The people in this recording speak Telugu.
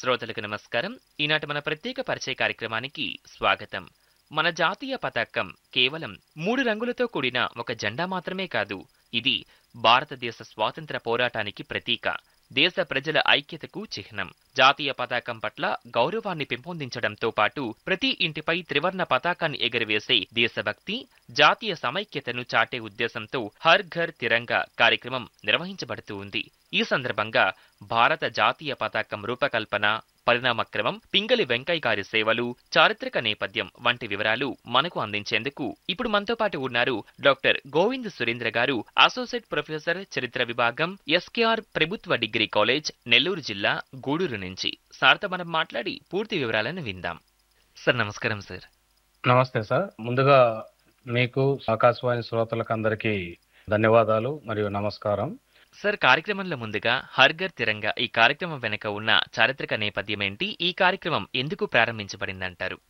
శ్రోతలకు నమస్కారం. ఈనాటి మన ప్రత్యేక పరిచయ కార్యక్రమానికి స్వాగతం. మన జాతీయ పతాకం కేవలం 3 రంగులతో కూడిన ఒక జెండా మాత్రమే కాదు. ఇది భారతదేశ స్వాతంత్ర పోరాటానికి ప్రతీక. దేశ ప్రజల ఐక్యతకు చిహ్నం. జాతీయ పతాకం పట్ల గౌరవాన్ని పెంపొందించడంతో పాటు ప్రతి ఇంటిపై త్రివర్ణ పతాకాన్ని ఎగురవేసే దేశభక్తి, జాతీయ సమైక్యతను చాటే ఉద్దేశంతో హర్ ఘర్ తిరంగా కార్యక్రమం నిర్వహించబడుతూ ఉంది. ఈ సందర్భంగా భారత జాతీయ పతాకం రూపకల్పన, పరిణామక్రమం, పింగళి వెంకయ్య గారి సేవలు, చారిత్రక నేపథ్యం వంటి వివరాలు మనకు అందించేందుకు ఇప్పుడు మనతో పాటు ఉన్నారు డాక్టర్ గోవింద్ సురేంద్ర గారు, అసోసియేట్ ప్రొఫెసర్, చరిత్ర విభాగం, ఎస్కేఆర్ ప్రభుత్వ డిగ్రీ కాలేజ్, నెల్లూరు జిల్లా, గూడూరు నుంచి. సార్తో మనం మాట్లాడి పూర్తి వివరాలను విందాం. సార్ నమస్కారం సార్. నమస్తే సార్. ముందుగా మీకు ఆకాశవాణి శ్రోతలకు అందరికీ ధన్యవాదాలు మరియు నమస్కారం. సార్, కార్యక్రమంలో ముందుగా హర్ ఘర్ తిరంగా ఈ కార్యక్రమం వెనుక ఉన్న చారిత్రక నేపథ్యం ఏంటి? ఈ కార్యక్రమం ఎందుకు ప్రారంభించబడిందంటారు?